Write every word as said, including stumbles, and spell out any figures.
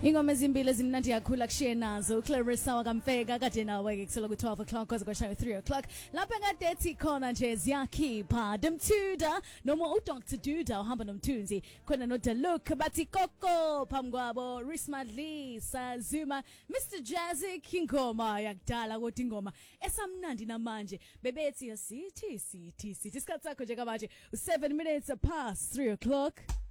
Ingoma ezimbili ezimnandi yakhula kushiye nazo Clarissa wakamfeka kade nawe ke kusela ku twelve o'clock kwaze kwashaya three o'clock lapha kade ethi khona nje ziyakhipha Demtuda noma u Doctor Duda uhamba nomthunzi khona no Daluk bathi Koko phamkwabo Rismadli Sazuma Mister Jazzy ingoma yakudala kodwa ingoma esamnandi namanje bebethi sithi sithi sithi isikhathi sakho nje kamanje seven minutes past three o'clock.